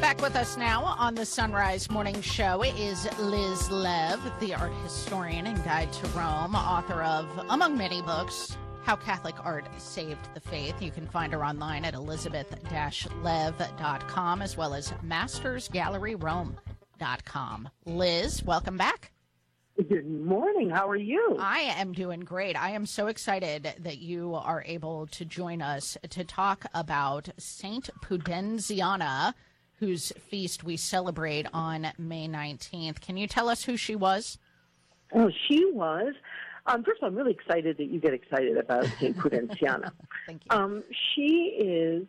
Back with us now on the Sunrise Morning Show is Liz Lev, the art historian and guide to Rome, author of, among many books, How Catholic Art Saved the Faith. You can find her online at elizabeth-lev.com as well as mastersgalleryrome.com. Liz, welcome back. Good morning. How are you? I am doing great. I am so excited that you are able to join us to talk about Saint Pudenziana, whose feast we celebrate on May 19th. Can you tell us who she was? Oh, she was. First of all, I'm really excited that you get excited about Saint Pudenziana. Thank you. She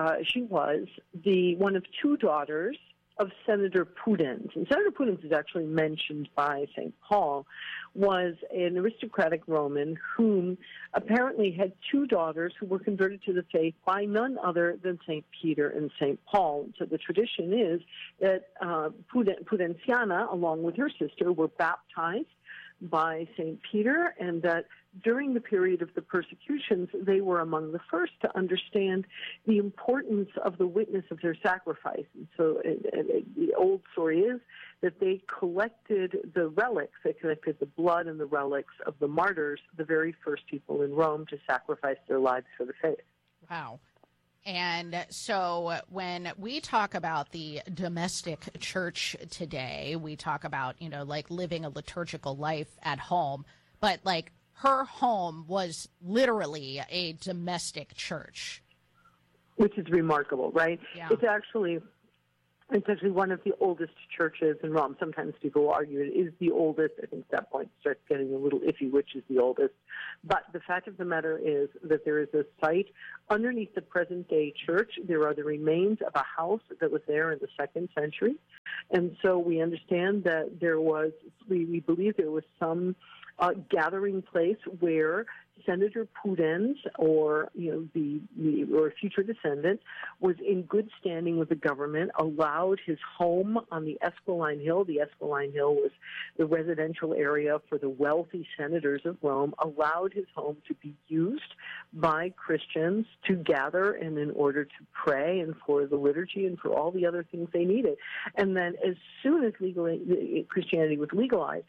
was the one of two daughters of Senator Pudens. And Senator Pudens is actually mentioned by St. Paul, was an aristocratic Roman whom apparently had two daughters who were converted to the faith by none other than St. Peter and St. Paul. So the tradition is that Pudenziana, along with her sister, were baptized by St. Peter, and that during the period of the persecutions, they were among the first to understand the importance of the witness of their sacrifice. And so the old story is that they collected the relics, they collected the blood and the relics of the martyrs, the very first people in Rome to sacrifice their lives for the faith. Wow. And so when we talk about the domestic church today, we talk about, like living a liturgical life at home, but like her home was literally a domestic church. Which is remarkable, right? Yeah. It's actually one of the oldest churches in Rome. Sometimes people argue it is the oldest. I think at that point it starts getting a little iffy which is the oldest. But the fact of the matter is that there is a site underneath the present-day church. There are the remains of a house that was there in the 2nd century. And so we understand that we believe there was some gathering place where Senator Pudens, or or a future descendant, was in good standing with the government, allowed his home on the Esquiline Hill. The Esquiline Hill was the residential area for the wealthy senators of Rome, allowed his home to be used by Christians to gather and in order to pray and for the liturgy and for all the other things they needed. And then as soon as Christianity was legalized,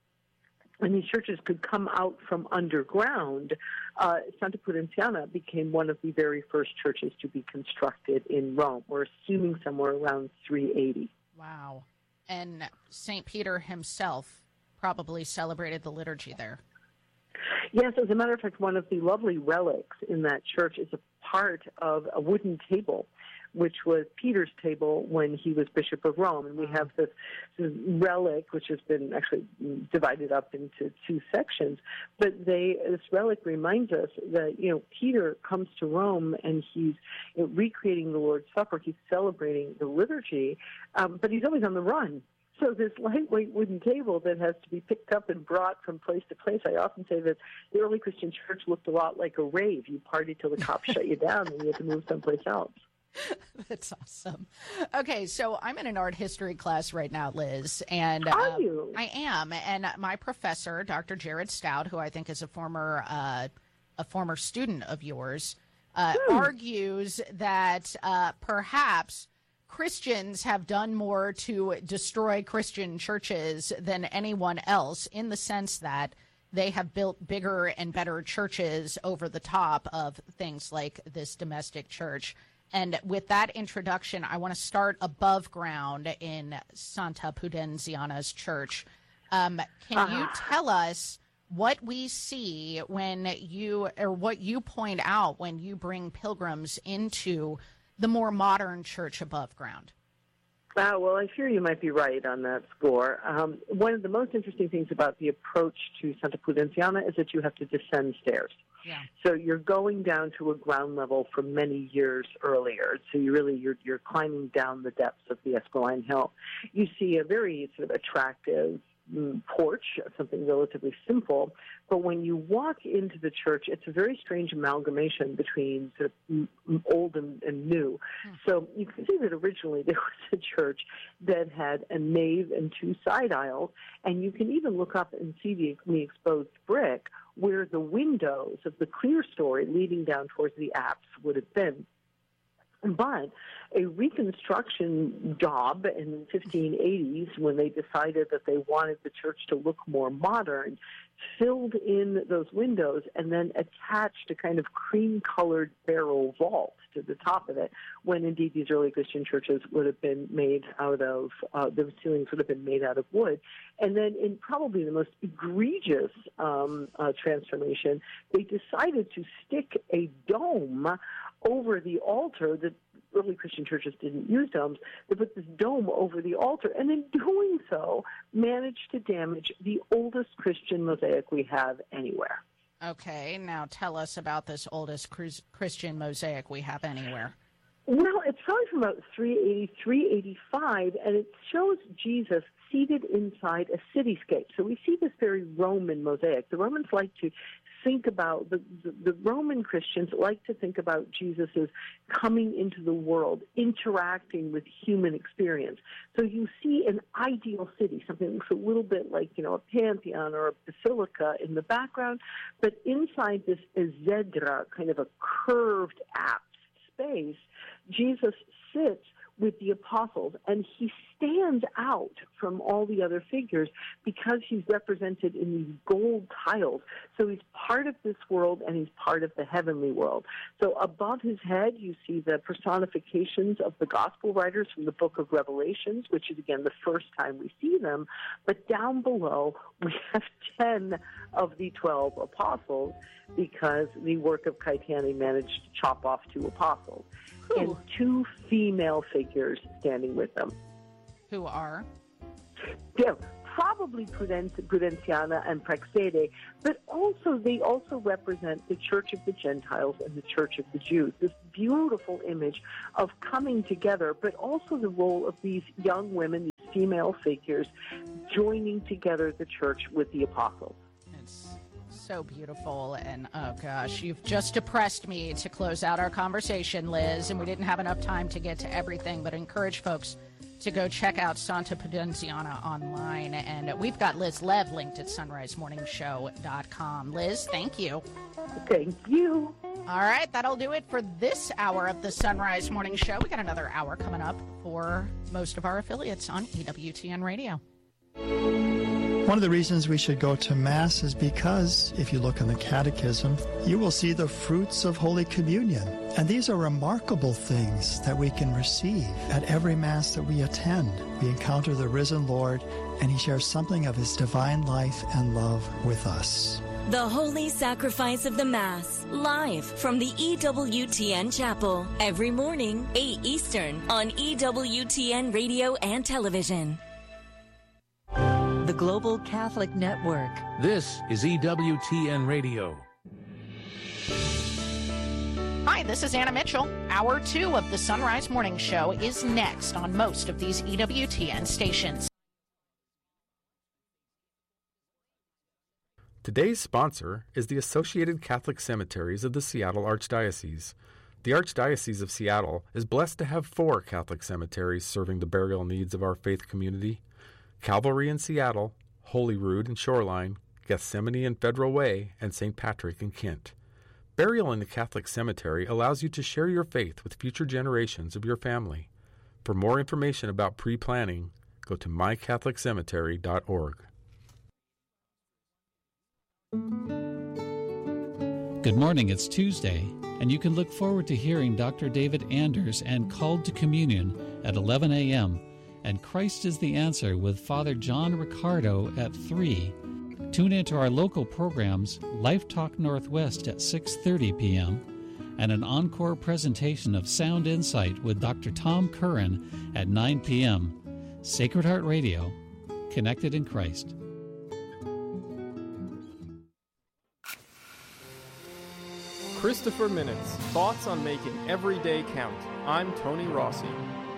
and these churches could come out from underground, Santa Pudenziana became one of the very first churches to be constructed in Rome. We're assuming somewhere around 380. Wow. And St. Peter himself probably celebrated the liturgy there. Yes, as a matter of fact, one of the lovely relics in that church is a part of a wooden table, which was Peter's table when he was Bishop of Rome. And we have this relic, which has been actually divided up into two sections. But this relic reminds us that, Peter comes to Rome and he's recreating the Lord's Supper. He's celebrating the liturgy, but he's always on the run. So this lightweight wooden table that has to be picked up and brought from place to place, I often say that the early Christian church looked a lot like a rave. You partied till the cops shut you down and you had to move someplace else. That's awesome. Okay, so I'm in an art history class right now, Liz. And are you? I am. And my professor, Dr. Jared Stout, who I think is a former student of yours, argues that perhaps Christians have done more to destroy Christian churches than anyone else, in the sense that they have built bigger and better churches over the top of things like this domestic church. And with that introduction, I want to start above ground in Santa Pudenziana's church. Can you tell us what we see what you point out when you bring pilgrims into the more modern church above ground? Well, I fear you might be right on that score. One of the most interesting things about the approach to Santa Pudenziana is that you have to descend stairs. Yeah. So you're going down to a ground level from many years earlier. So you're climbing down the depths of the Esquiline Hill. You see a very sort of attractive porch, something relatively simple. But when you walk into the church, it's a very strange amalgamation between sort of old and new. So you can see that originally there was a church that had a nave and two side aisles, and you can even look up and see the exposed brick where the windows of the clear story leading down towards the apse would have been. But a reconstruction job in the 1580s, when they decided that they wanted the church to look more modern, filled in those windows and then attached a kind of cream-colored barrel vault to the top of it, when indeed these early Christian churches would have been made out of, the ceilings would have been made out of wood. And then in probably the most egregious transformation, they decided to stick a dome over the altar. The early Christian churches didn't use domes. They put this dome over the altar, and in doing so, managed to damage the oldest Christian mosaic we have anywhere. Okay, now tell us about this oldest Christian mosaic we have anywhere. Well, it's probably from about 380, 385, and it shows Jesus seated inside a cityscape. So we see this very Roman mosaic. The Romans like to think about, the Roman Christians like to think about Jesus as coming into the world, interacting with human experience. So you see an ideal city, something that looks a little bit like, a pantheon or a basilica in the background, but inside this exedra, kind of a curved apse space, Jesus sits with the apostles, and he stands out from all the other figures because he's represented in these gold tiles. So he's part of this world, and he's part of the heavenly world. So above his head, you see the personifications of the gospel writers from the book of Revelations, which is, again, the first time we see them. But down below, we have 10 of the 12 apostles, because the work of Caetani managed to chop off 2 apostles. Ooh. And 2 female figures standing with them. Who are? Yeah, probably Prudenciana and Praxede, but they also represent the Church of the Gentiles and the Church of the Jews. This beautiful image of coming together, but also the role of these young women, these female figures, joining together the church with the apostles. So beautiful, and oh gosh, you've just depressed me to close out our conversation, Liz, and we didn't have enough time to get to everything, but encourage folks to go check out Santa Prudenciana online, and we've got Liz Lev linked at sunrisemorningshow.com. Liz, thank you. Thank you. All right, that'll do it for this hour of the Sunrise Morning Show. We got another hour coming up for most of our affiliates on EWTN Radio. One of the reasons we should go to Mass is because, if you look in the Catechism, you will see the fruits of Holy Communion. And these are remarkable things that we can receive at every Mass that we attend. We encounter the risen Lord, and he shares something of his divine life and love with us. The Holy Sacrifice of the Mass, live from the EWTN Chapel, every morning, 8 Eastern, on EWTN Radio and Television. The Global Catholic Network. This is EWTN Radio. Hi, this is Anna Mitchell. Hour 2 of the Sunrise Morning Show is next on most of these EWTN stations. Today's sponsor is the Associated Catholic Cemeteries of the Seattle Archdiocese. The Archdiocese of Seattle is blessed to have 4 Catholic cemeteries serving the burial needs of our faith community: Calvary in Seattle, Holyrood and Shoreline, Gethsemane and Federal Way, and St. Patrick in Kent. Burial in the Catholic cemetery allows you to share your faith with future generations of your family. For more information about pre-planning, go to mycatholiccemetery.org. Good morning, it's Tuesday, and you can look forward to hearing Dr. David Anders and Called to Communion at 11 a.m., and Christ is the Answer with Father John Ricardo at 3. Tune into our local programs, Life Talk Northwest at 6:30 p.m., and an encore presentation of Sound Insight with Dr. Tom Curran at 9 p.m. Sacred Heart Radio, connected in Christ. Christopher Minutes, thoughts on making every day count. I'm Tony Rossi.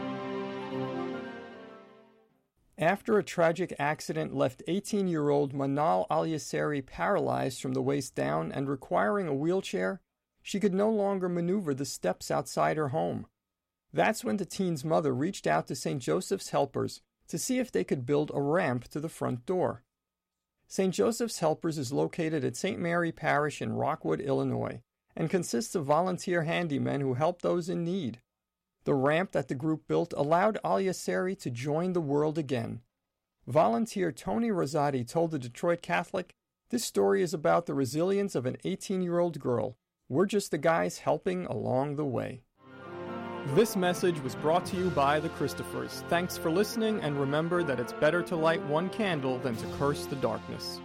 After a tragic accident left 18-year-old Manal Al-Yasseri paralyzed from the waist down and requiring a wheelchair, she could no longer maneuver the steps outside her home. That's when the teen's mother reached out to St. Joseph's Helpers to see if they could build a ramp to the front door. St. Joseph's Helpers is located at St. Mary Parish in Rockwood, Illinois, and consists of volunteer handymen who help those in need. The ramp that the group built allowed Al-Yasseri to join the world again. Volunteer Tony Rosati told the Detroit Catholic, "This story is about the resilience of an 18-year-old girl. We're just the guys helping along the way." This message was brought to you by the Christophers. Thanks for listening, and remember that it's better to light one candle than to curse the darkness.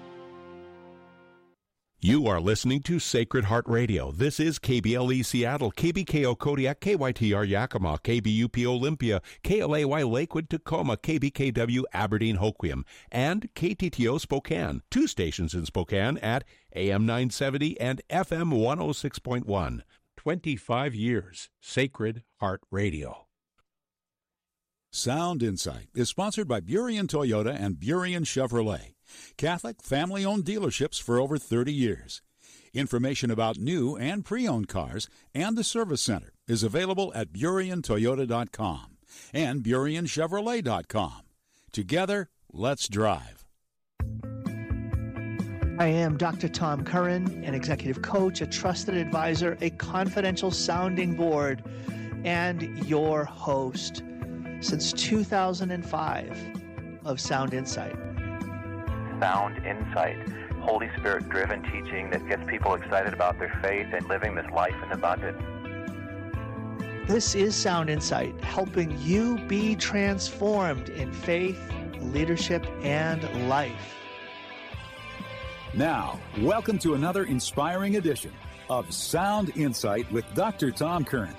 You are listening to Sacred Heart Radio. This is KBLE Seattle, KBKO Kodiak, KYTR Yakima, KBUP Olympia, KLAY Lakewood, Tacoma, KBKW Aberdeen Hoquiam, and KTTO Spokane. 2 stations in Spokane at AM 970 and FM 106.1. 25 years, Sacred Heart Radio. Sound Insight is sponsored by Burien Toyota and Burien Chevrolet, Catholic family-owned dealerships for over 30 years. Information about new and pre-owned cars and the service center is available at BurienToyota.com and BurienChevrolet.com. Together, let's drive. I am Dr. Tom Curran, an executive coach, a trusted advisor, a confidential sounding board, and your host since 2005 of Sound Insight. Sound Insight, Holy Spirit-driven teaching that gets people excited about their faith and living this life in abundance. This is Sound Insight, helping you be transformed in faith, leadership, and life. Now, welcome to another inspiring edition of Sound Insight with Dr. Tom Curran.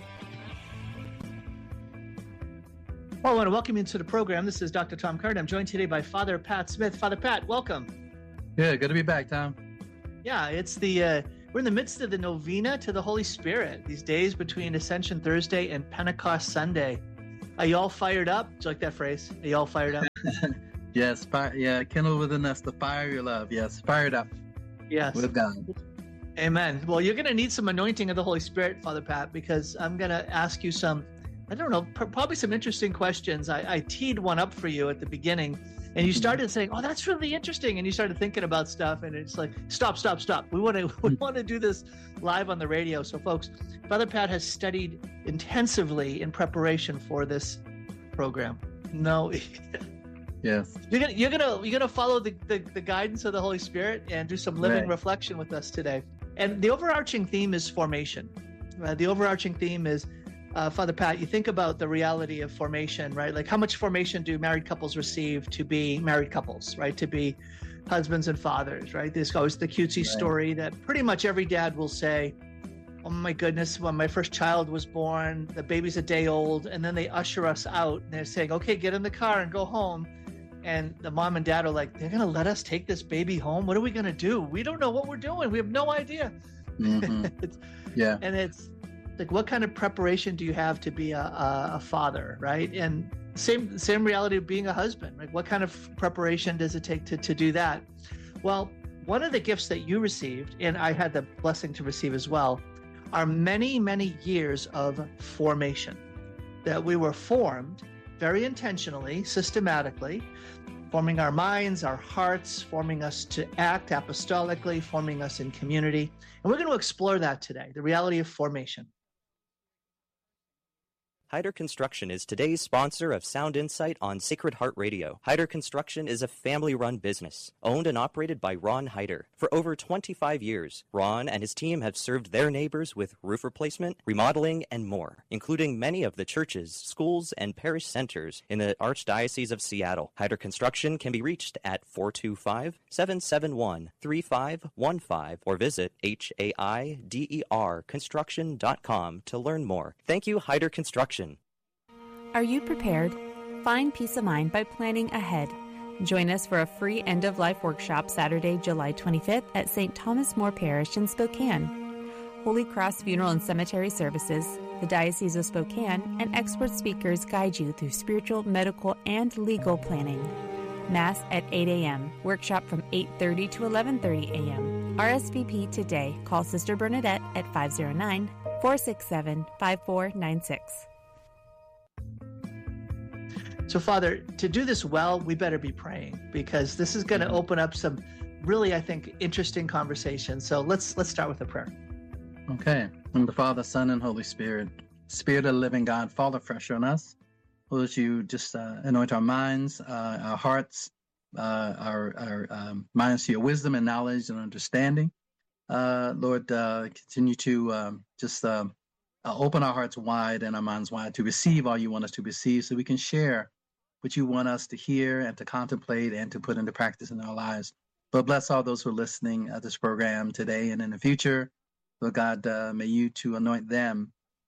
Well, I want to welcome you to the program. This is Dr. Tom Curran. I'm joined today by Father Pat Smith. Father Pat, welcome. Yeah, good to be back, Tom. Yeah, it's we're in the midst of the novena to the Holy Spirit, these days between Ascension Thursday and Pentecost Sunday. Are you all fired up? Do you like that phrase? Are you all fired up? Yes, kindle within us the fire of your love. Yes, fired up. Yes. With God. Amen. Well, you're going to need some anointing of the Holy Spirit, Father Pat, because I'm going to ask you some, I don't know, probably some interesting questions. I teed one up for you at the beginning, and you started saying, "Oh, that's really interesting," and you started thinking about stuff, and it's like, stop. We want to do this live on the radio. So, folks, Father Pat has studied intensively in preparation for this program. No. Yes. You're gonna follow the guidance of the Holy Spirit and do some living reflection with us today. And the overarching theme is formation. The overarching theme is, Father Pat, you think about the reality of formation, right? Like, how much formation do married couples receive to be married couples, right? To be husbands and fathers, right? There's always the cutesy story that pretty much every dad will say, "Oh my goodness, when my first child was born, the baby's a day old," and then they usher us out and they're saying, "Okay, get in the car and go home." And the mom and dad are like, "They're going to let us take this baby home? What are we going to do? We don't know what we're doing. We have no idea." Mm-hmm. Yeah. And it's like, what kind of preparation do you have to be a father, right? And same reality of being a husband. Like, what kind of preparation does it take to do that? Well, one of the gifts that you received, and I had the blessing to receive as well, are many, many years of formation. That we were formed very intentionally, systematically, forming our minds, our hearts, forming us to act apostolically, forming us in community. And we're going to explore that today, the reality of formation. Hyder Construction is today's sponsor of Sound Insight on Sacred Heart Radio. Hyder Construction is a family-run business, owned and operated by Ron Hyder. For over 25 years, Ron and his team have served their neighbors with roof replacement, remodeling, and more, including many of the churches, schools, and parish centers in the Archdiocese of Seattle. Hyder Construction can be reached at 425-771-3515 or visit HAIDERconstruction.com to learn more. Thank you, Hyder Construction. Are you prepared? Find peace of mind by planning ahead. Join us for a free end-of-life workshop Saturday, July 25th at St. Thomas More Parish in Spokane. Holy Cross Funeral and Cemetery Services, the Diocese of Spokane, and expert speakers guide you through spiritual, medical, and legal planning. Mass at 8 a.m. Workshop from 8:30 to 11:30 a.m. RSVP today. Call Sister Bernadette at 509-467-5496. So, Father, to do this well, we better be praying, because this is going to open up some really, I think, interesting conversations. So let's start with a prayer. Okay. In the Father, Son, and Holy Spirit. Spirit of the living God, fall afresh on us. Lord, as you just anoint our minds, our hearts, our minds to your wisdom and knowledge and understanding. Lord, continue to just open our hearts wide and our minds wide to receive all you want us to receive, so we can share what you want us to hear and to contemplate and to put into practice in our lives. But bless all those who are listening at this program today and in the future. Lord God, may you to anoint them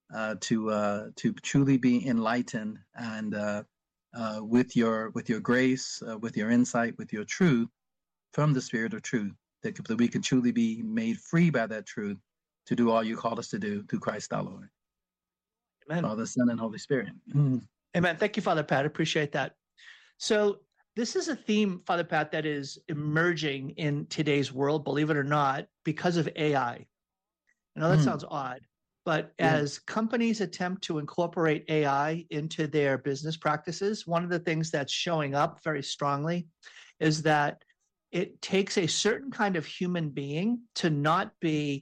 to truly be enlightened and with your grace, with your insight, with your truth from the Spirit of truth, that we can truly be made free by that truth to do all you called us to do through Christ our Lord. Amen. Father, Son, and Holy Spirit. Amen. Thank you, Father Pat. I appreciate that. So this is a theme, Father Pat, that is emerging in today's world, believe it or not, because of AI. I know that sounds odd, but as companies attempt to incorporate AI into their business practices, one of the things that's showing up very strongly is that it takes a certain kind of human being to not be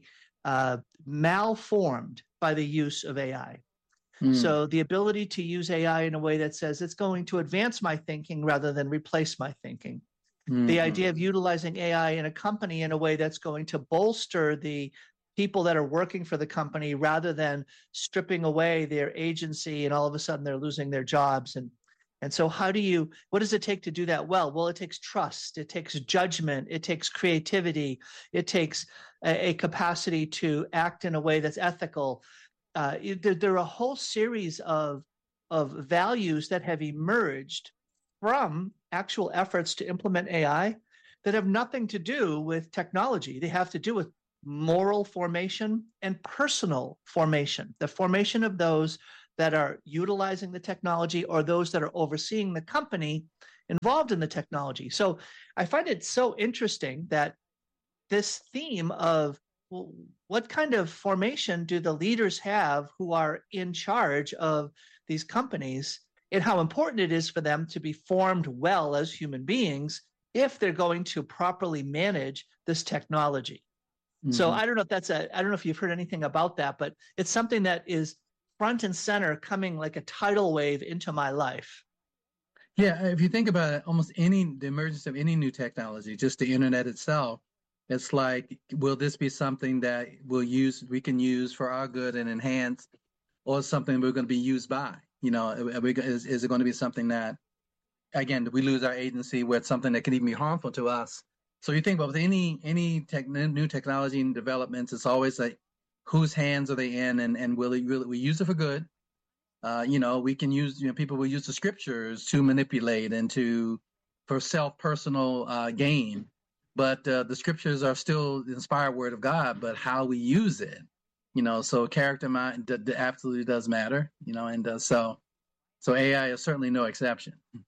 malformed by the use of AI. So the ability to use AI in a way that says it's going to advance my thinking rather than replace my thinking. The idea of utilizing AI in a company in a way that's going to bolster the people that are working for the company rather than stripping away their agency, and all of a sudden they're losing their jobs. And so what does it take to do that well? Well, it takes trust, it takes judgment, it takes creativity, it takes a capacity to act in a way that's ethical. There are a whole series of values that have emerged from actual efforts to implement AI that have nothing to do with technology. They have to do with moral formation and personal formation, the formation of those that are utilizing the technology or those that are overseeing the company involved in the technology. So I find it so interesting that this theme of, well, what kind of formation do the leaders have who are in charge of these companies, and how important it is for them to be formed well as human beings if they're going to properly manage this technology. So I don't know if you've heard anything about that, but it's something that is front and center, coming like a tidal wave into my life. Yeah, if you think about it, the emergence of any new technology, just the internet itself, it's like, will this be something that we can use for our good and enhance, or something we're going to be used by? Is it going to be something that, again, we lose our agency with something that can even be harmful to us? So you think about with any new technology and developments, it's always like, whose hands are they in, and will we use it for good? We can use, people will use the scriptures to manipulate and for personal gain. But the scriptures are still the inspired word of God, but how we use it, so character mind absolutely does matter, and so AI is certainly no exception.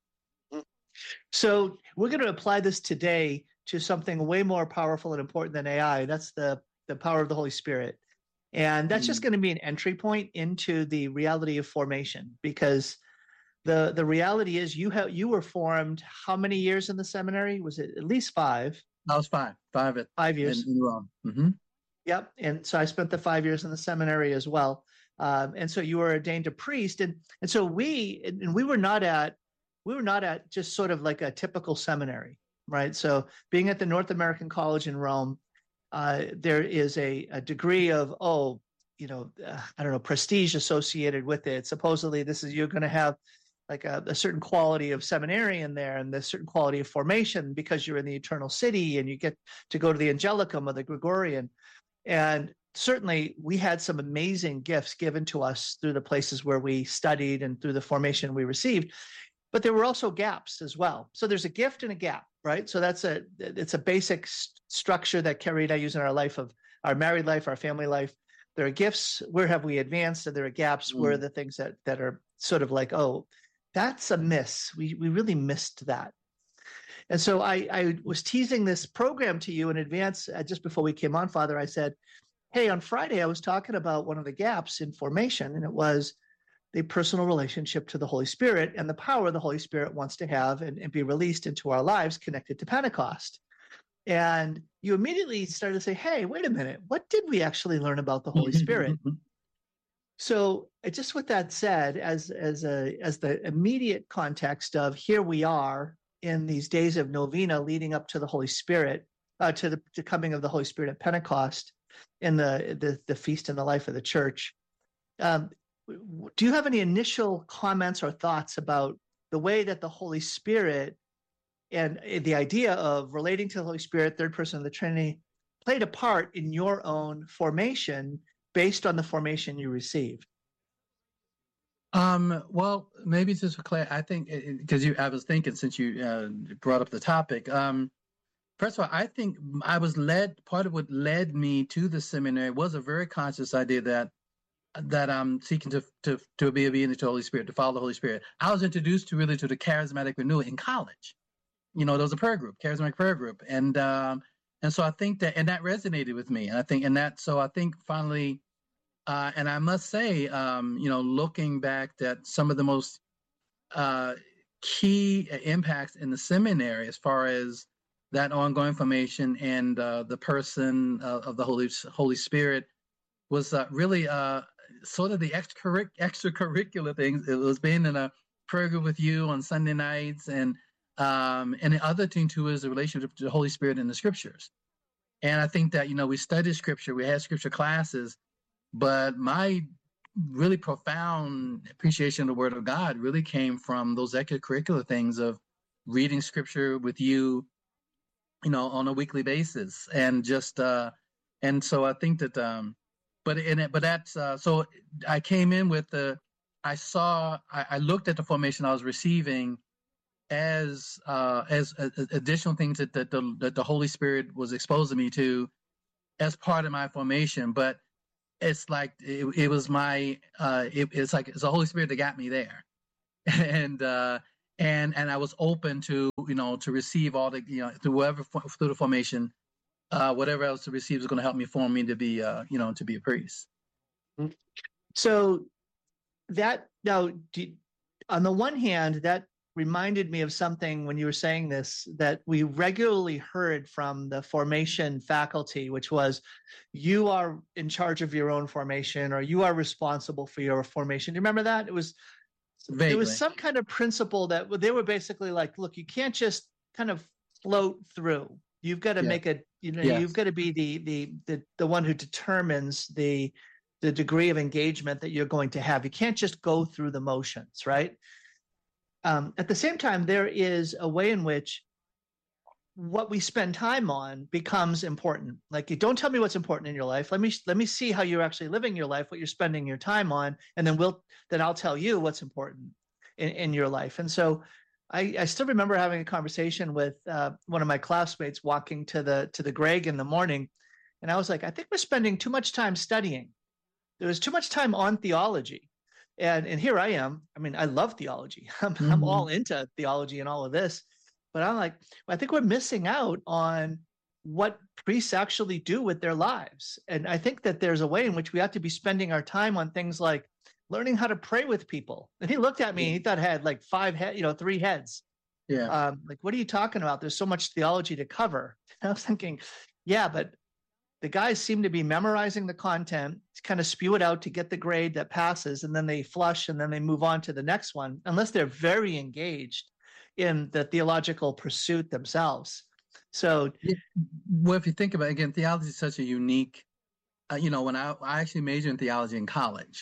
So we're going to apply this today to something way more powerful and important than AI. That's the power of the Holy Spirit. And that's just going to be an entry point into the reality of formation, because the reality is you were formed how many years in the seminary? Was it at least 5? I was 5 years in Rome. Mm-hmm. Yep. And so I spent the 5 years in the seminary as well. And so you were ordained a priest. And so we were not at just sort of like a typical seminary, right? So being at the North American College in Rome, there is a degree of, prestige associated with it. Supposedly you're going to have like a certain quality of seminarian there, and the certain quality of formation because you're in the Eternal City and you get to go to the Angelicum or the Gregorian. And certainly we had some amazing gifts given to us through the places where we studied and through the formation we received. But there were also gaps as well. So there's a gift and a gap, right? So it's a basic structure that Carrie and I use in our life, of our married life, our family life. There are gifts, where have we advanced, and there are gaps, where are the things that are sort of like, oh, that's a miss. We really missed that. And so I was teasing this program to you in advance, just before we came on, Father. I said, hey, on Friday, I was talking about one of the gaps in formation, and it was the personal relationship to the Holy Spirit and the power the Holy Spirit wants to have and be released into our lives connected to Pentecost. And you immediately started to say, hey, wait a minute, what did we actually learn about the Holy Spirit? So just with that said, as the immediate context of here we are in these days of novena leading up to the Holy Spirit, to the coming of the Holy Spirit at Pentecost, in the feast in the life of the church. Do you have any initial comments or thoughts about the way that the Holy Spirit and the idea of relating to the Holy Spirit, third person of the Trinity, played a part in your own formation based on the formation you received? Well, maybe just for clarity, I think, because I was thinking since you brought up the topic, first of all, I think I was led, part of what led me to the seminary was a very conscious idea that I'm seeking to be obedient to the Holy Spirit, to follow the Holy Spirit. I was introduced to the charismatic renewal in college. There was a prayer group, charismatic prayer group. And so I think that resonated with me. And I think finally, and I must say, looking back, that some of the most key impacts in the seminary as far as that ongoing formation and the person of the Holy Spirit was really sort of the extracurricular things. It was being in a prayer group with you on Sunday nights, and the other thing too is the relationship to the Holy Spirit in the Scriptures. And I think that we studied Scripture, we had Scripture classes, but my really profound appreciation of the Word of God really came from those extracurricular things of reading Scripture with you, on a weekly basis, and just and so I think that so I came in with I looked at the formation I was receiving as additional things that the Holy Spirit was exposing me to as part of my formation. But it's like it was my it's the Holy Spirit that got me there, and I was open to to receive all the through the formation, whatever else to receive is going to help me form me to be to be a priest. So that now, on the one hand, that reminded me of something when you were saying this that we regularly heard from the formation faculty, which was, you are in charge of your own formation, or you are responsible for your formation. Do you remember that? It was Vaguely. There was some kind of principle that they were basically like, look, you can't just kind of float through. You've got to make a, you've got to be the one who determines the degree of engagement that you're going to have. You can't just go through the motions, right? At the same time, there is a way in which what we spend time on becomes important. Like, you don't tell me what's important in your life. Let me see how you're actually living your life, what you're spending your time on, and then I'll tell you what's important in your life. And so I still remember having a conversation with one of my classmates walking to the Greg in the morning, and I was like, I think we're spending too much time studying. There was too much time on theology. And here I am. I mean, I love theology. I'm all into theology and all of this. But I'm like, I think we're missing out on what priests actually do with their lives. And I think that there's a way in which we have to be spending our time on things like learning how to pray with people. And he looked at me and he thought I had like 3 heads. Yeah. Like, what are you talking about? There's so much theology to cover. And I was thinking, yeah, but the guys seem to be memorizing the content, kind of spew it out to get the grade that passes, and then they flush and then they move on to the next one, unless they're very engaged in the theological pursuit themselves. So, well, if you think about it, again, theology is such a unique, when I actually majored in theology in college,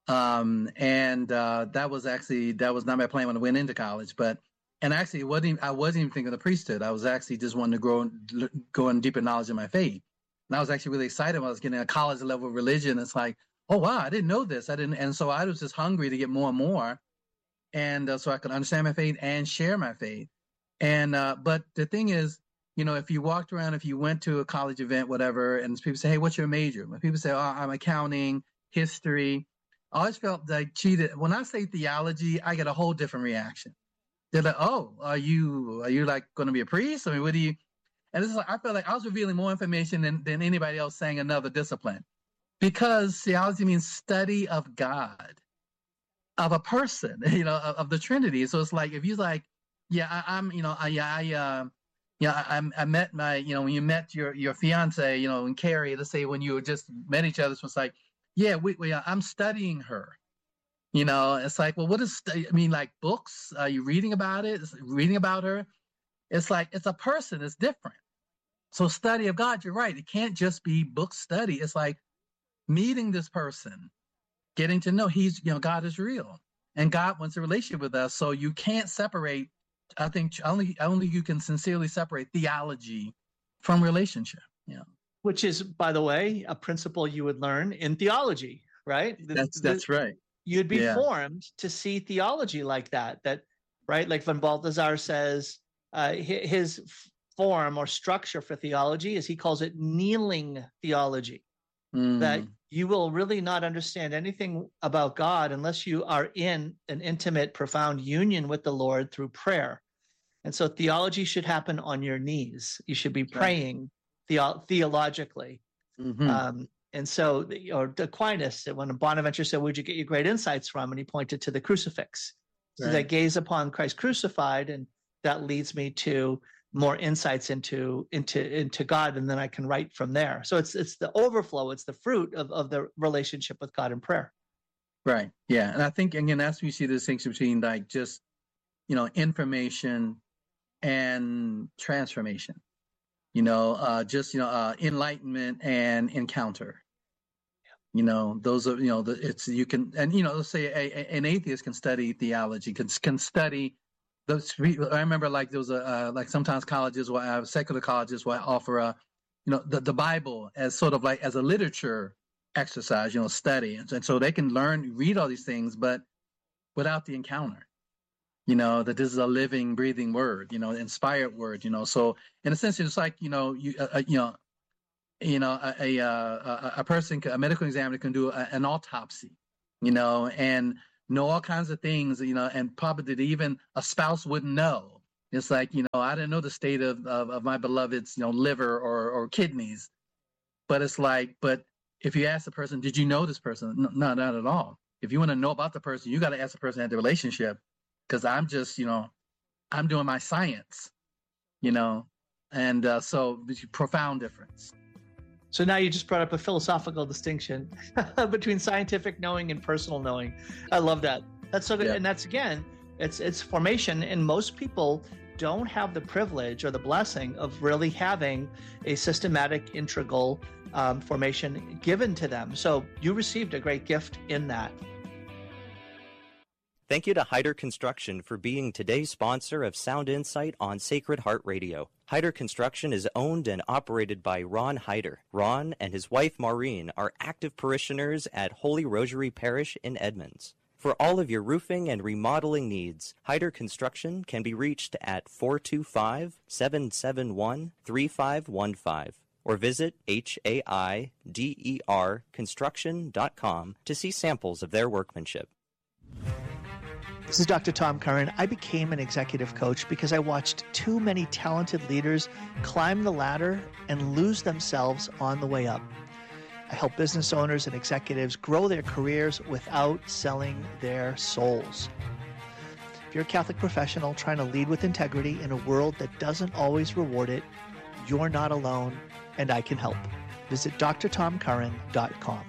and that was not my plan when I went into college, and actually I wasn't even thinking of the priesthood. I was actually just wanting to go in deeper knowledge of my faith. And I was actually really excited when I was getting a college level of religion. It's like, oh, wow, I didn't know this. And so I was just hungry to get more and more. And so I could understand my faith and share my faith. And, but the thing is, if you walked around, if you went to a college event, whatever, and people say, hey, what's your major? When people say, oh, I'm accounting, history, I always felt like cheated. When I say theology, I get a whole different reaction. They're like, oh, are you like going to be a priest? I mean, what do you? And it's like, I felt like I was revealing more information than anybody else saying another discipline, because theology means study of God, of a person, of the Trinity. So it's like, if you're like, yeah, I met my, when you met your fiance, and Carrie, let's say when you just met each other, so it's like, I'm studying her. It's like, well, what is, like books? Are you reading about it? Reading about her? It's like, it's a person. It's different. So study of God, you're right. It can't just be book study. It's like meeting this person, getting to know God is real and God wants a relationship with us. So you can't separate. I think only you can sincerely separate theology from relationship. Which is, by the way, a principle you would learn in theology, right? That's right. You'd be formed to see theology like that, right? Like when Balthazar says his form or structure for theology is, he calls it kneeling theology, that you will really not understand anything about God unless you are in an intimate, profound union with the Lord through prayer. And so theology should happen on your knees. You should be praying theologically. And so, Aquinas, when Bonaventure said, "Where'd you get your great insights from?" and he pointed to the crucifix. So I gaze upon Christ crucified, and that leads me to more insights into God, and then I can write from there. So it's the overflow, it's the fruit of the relationship with God in prayer. Right. Yeah. And I think, again, that's when you see the distinction between like just, information and transformation. Enlightenment and encounter. Those are, let's say an atheist can study theology, can study those. I remember like there was like sometimes colleges will secular colleges will offer the Bible as sort of like as a literature exercise, study. And so they can read all these things, but without the encounter. That this is a living, breathing word, inspired word, So in a sense, it's like, a person, a medical examiner can do an autopsy, and know all kinds of things, and probably that even a spouse wouldn't know. It's like, I didn't know the state of my beloved's, liver or kidneys, but it's like, but if you ask the person, did you know this person? No, not at all. If you want to know about the person, you got to ask the person at the relationship. Because I'm just, I'm doing my science, and so profound difference. So now you just brought up a philosophical distinction between scientific knowing and personal knowing. I love that. That's so good. Yeah. And that's, again, it's formation. And most people don't have the privilege or the blessing of really having a systematic, integral formation given to them. So you received a great gift in that. Thank you to Hyder Construction for being today's sponsor of Sound Insight on Sacred Heart Radio. Hyder Construction is owned and operated by Ron Hyder. Ron and his wife Maureen are active parishioners at Holy Rosary Parish in Edmonds. For all of your roofing and remodeling needs, Hyder Construction can be reached at 425-771-3515 or visit HAIDERconstruction.com to see samples of their workmanship. This is Dr. Tom Curran. I became an executive coach because I watched too many talented leaders climb the ladder and lose themselves on the way up. I help business owners and executives grow their careers without selling their souls. If you're a Catholic professional trying to lead with integrity in a world that doesn't always reward it, you're not alone, and I can help. Visit drtomcurran.com.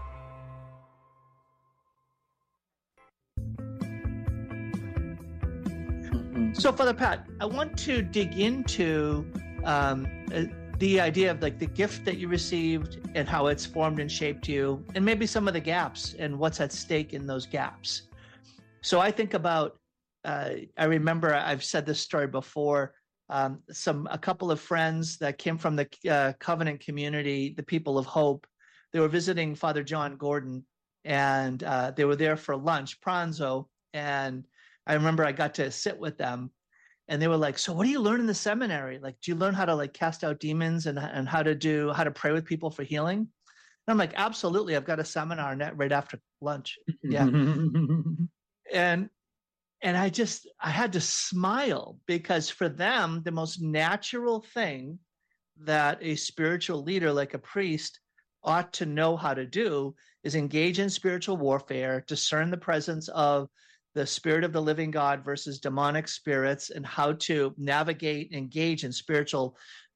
So, Father Pat, I want to dig into the idea of like the gift that you received and how it's formed and shaped you, and maybe some of the gaps and what's at stake in those gaps. So I think about, I remember I've said this story before, a couple of friends that came from the Covenant community, the People of Hope. They were visiting Father John Gordon, and they were there for lunch, pranzo, and I remember I got to sit with them, and they were like, "So what do you learn in the seminary? Like, do you learn how to like cast out demons and how to pray with people for healing?" And I'm like, "Absolutely. I've got a seminar right after lunch." Yeah. And I had to smile, because for them, the most natural thing that a spiritual leader like a priest ought to know how to do is engage in spiritual warfare, discern the presence of the spirit of the living God versus demonic spirits, and how to navigate, engage in spiritual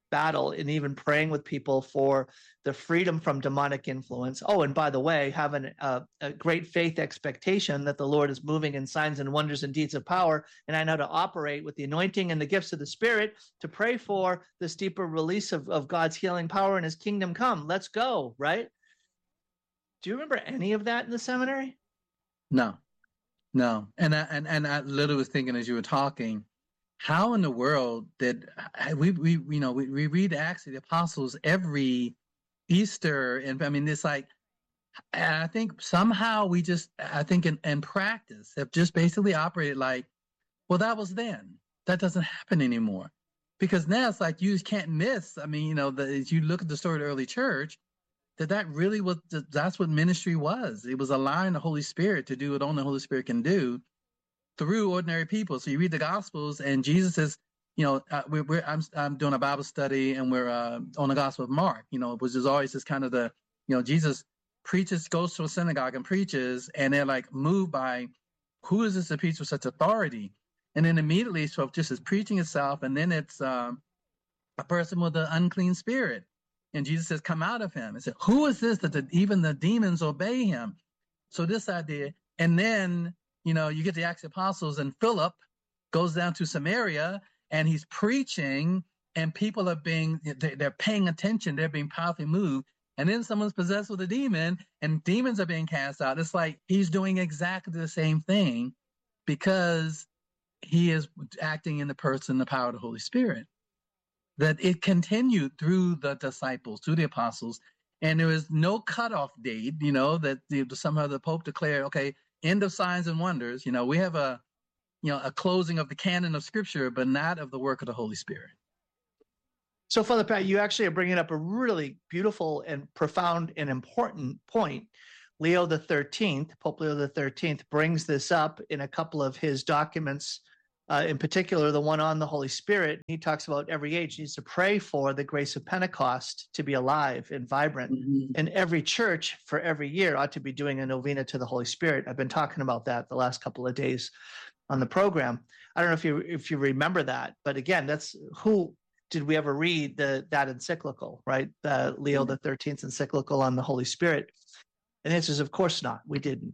battle in even praying with people for the freedom from demonic influence. Oh, and by the way, having a great faith expectation that the Lord is moving in signs and wonders and deeds of power, and I know how to operate with the anointing and the gifts of the Spirit to pray for this deeper release of God's healing power and his kingdom come. Let's go, right? Do you remember any of that in the seminary? No. And I literally was thinking as you were talking, how in the world did we read Acts of the Apostles every Easter, and I mean, it's like, I think somehow we just, I think in practice have just basically operated like, well, that was then. That doesn't happen anymore. Because now it's like you just can't miss. I mean, as you look at the story of the early church, that really was, that's what ministry was. It was allowing the Holy Spirit to do what only the Holy Spirit can do through ordinary people. So you read the Gospels, and Jesus is, I'm doing a Bible study, and we're on the Gospel of Mark, which is always just kind of the, Jesus preaches, goes to a synagogue and preaches, and they're like moved by, who is this that preaches with such authority? And then immediately, so just as preaching itself, and then it's a person with an unclean spirit. And Jesus says, come out of him. And said, who is this that even the demons obey him? So this idea, and then, you get the Acts of the Apostles, and Philip goes down to Samaria, and he's preaching, and people are they're paying attention. They're being powerfully moved. And then someone's possessed with a demon, and demons are being cast out. It's like he's doing exactly the same thing because he is acting in the person, the power of the Holy Spirit. That it continued through the disciples, through the apostles, and there was no cutoff date, that somehow the Pope declared, okay, end of signs and wonders. We have a closing of the canon of Scripture, but not of the work of the Holy Spirit. So, Father Pat, you actually are bringing up a really beautiful and profound and important point. Leo XIII, Pope Leo XIII, brings this up in a couple of his documents, in particular, the one on the Holy Spirit. He talks about every age needs to pray for the grace of Pentecost to be alive and vibrant. Mm-hmm. And every church for every year ought to be doing a novena to the Holy Spirit. I've been talking about that the last couple of days on the program. I don't know if you remember that, but again, that's who did we ever read that encyclical, right? The Leo XIII's encyclical on the Holy Spirit. And the answer is, of course not. We didn't.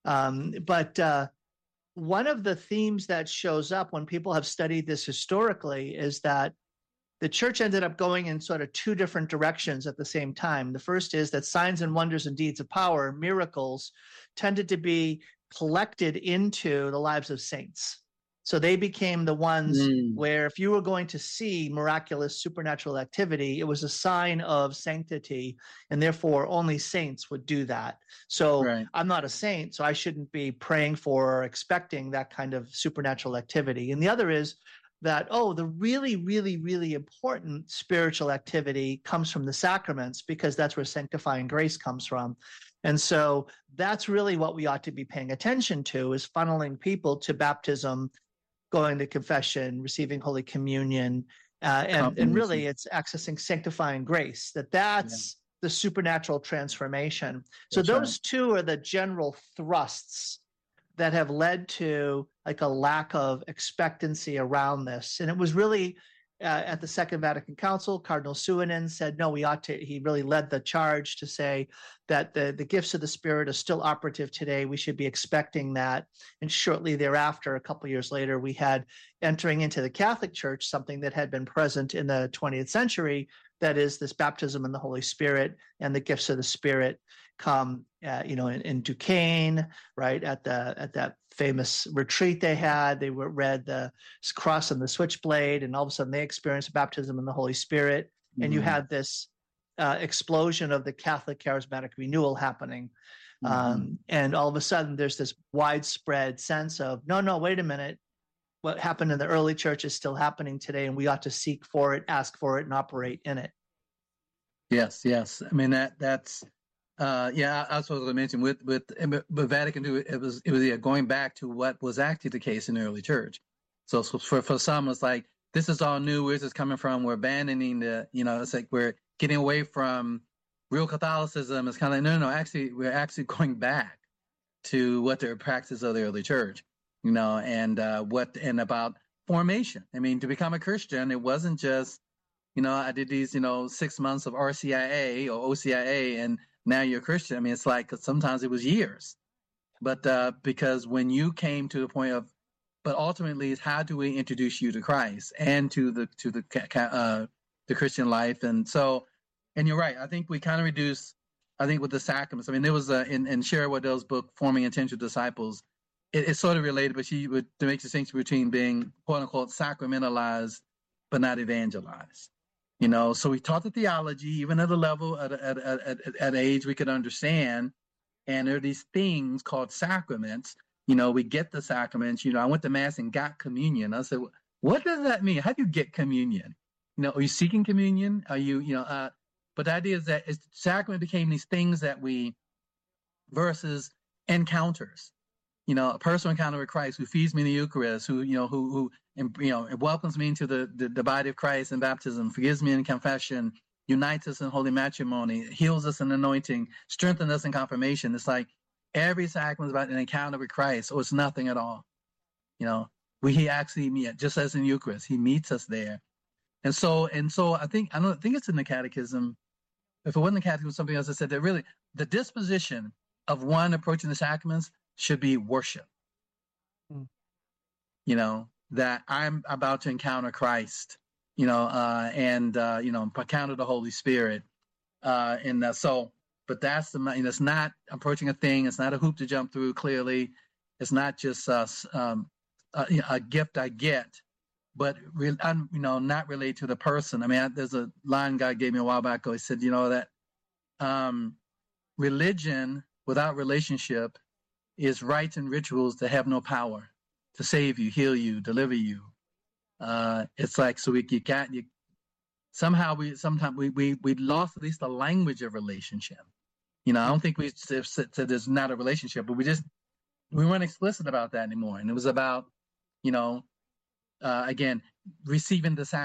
But one of the themes that shows up when people have studied this historically is that the church ended up going in sort of two different directions at the same time. The first is that signs and wonders and deeds of power, miracles, tended to be collected into the lives of saints. So they became the ones where if you were going to see miraculous supernatural activity, it was a sign of sanctity, and therefore only saints would do that. So right. I'm not a saint, so I shouldn't be praying for or expecting that kind of supernatural activity. And the other is that, the really, really, really important spiritual activity comes from the sacraments, because that's where sanctifying grace comes from. And so that's really what we ought to be paying attention to, is funneling people to baptism, going to confession, receiving Holy Communion, and really it's accessing sanctifying grace, that's the supernatural transformation. So those two are the general thrusts that have led to like a lack of expectancy around this. And it was really at the Second Vatican Council, Cardinal Suanen said, no, he really led the charge to say that the gifts of the Spirit are still operative today. We should be expecting that. And shortly thereafter, a couple of years later, we had entering into the Catholic Church, something that had been present in the 20th century, that is this baptism in the Holy Spirit and the gifts of the Spirit come, in Duquesne, right, at that famous retreat they had. They read the Cross and the Switchblade, and all of a sudden they experienced baptism in the Holy Spirit. Mm-hmm. And you had this explosion of the Catholic charismatic renewal happening. Mm-hmm. And all of a sudden there's this widespread sense of, no, wait a minute. What happened in the early church is still happening today, and we ought to seek for it, ask for it, and operate in it. Yes. I mean, that's I was going to mention with Vatican II, it was going back to what was actually the case in the early church. So for some, it's like, this is all new. Where's this coming from? We're abandoning it's like we're getting away from real Catholicism. It's kind of like, no, actually, we're actually going back to what their practice of the early church, and about formation. I mean, to become a Christian, it wasn't just I did these, 6 months of RCIA or OCIA, and now you're a Christian. I mean, it's like, 'cause sometimes it was years. But because when you came to the point of, but ultimately, is how do we introduce you to Christ and to the Christian life? And so, and you're right. I think we kind of reduce, I think, with the sacraments. I mean, there was in Sherry Waddell's book, Forming Intentional Disciples, it's sort of related, but she would make the distinction between being, quote unquote, sacramentalized, but not evangelized. So we taught the theology, even at a level, at age we could understand. And there are these things called sacraments. We get the sacraments. I went to Mass and got communion. I said, what does that mean? How do you get communion? Are you seeking communion? Are you, but the idea is that sacrament became these things that we, versus encounters. A personal encounter with Christ who feeds me in the Eucharist, who welcomes me into the body of Christ in baptism, forgives me in confession, unites us in holy matrimony, heals us in anointing, strengthens us in confirmation. It's like every sacrament is about an encounter with Christ, or it's nothing at all. He actually meet, just as in Eucharist, he meets us there. And so I think it's in the Catechism. If it wasn't the Catechism, something else that said that really the disposition of one approaching the sacraments should be worship. That I'm about to encounter Christ, and encounter the Holy Spirit. But that's it's not approaching a thing. It's not a hoop to jump through. Clearly, it's not just a gift I get, but not related to the person. I mean, there's a line God gave me a while back ago. He said, that religion without relationship is rites and rituals that have no power to save you, heal you, deliver you. It's like, so sometimes we lost at least the language of relationship. I don't think we said there's not a relationship, but we weren't explicit about that anymore. And it was about, again, receiving the sacrament.